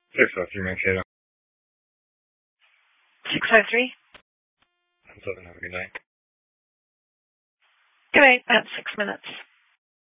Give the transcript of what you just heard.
603 Mankato. 603? 7, have a good night. Good night, about 6 minutes.